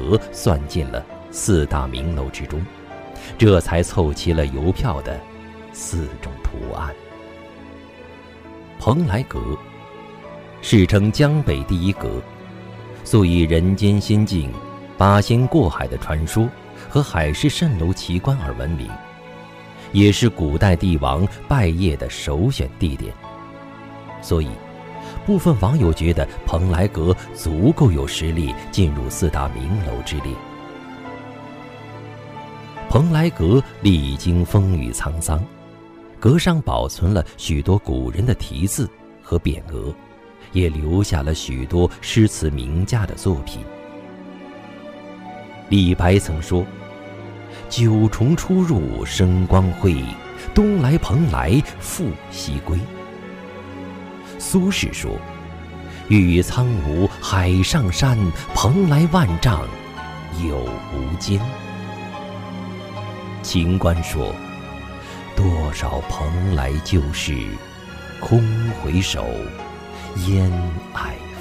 阁算进了4大名楼之中，这才凑齐了邮票的4种图案。蓬莱阁世称江北第一阁，素以人间仙境、八仙过海的传说和海市蜃楼奇观而闻名，也是古代帝王拜谒的首选地点。所以部分网友觉得蓬莱阁足够有实力进入4大名楼之列。蓬莱阁历经风雨沧桑，阁上保存了许多古人的题字和匾额，也留下了许多诗词名家的作品。李白曾说：“九重出入生光辉，东来蓬莱复西归。”苏轼说：“玉苍梧海上山，蓬莱万丈有无间。”秦观说：“多少蓬莱旧事，空回首，烟霭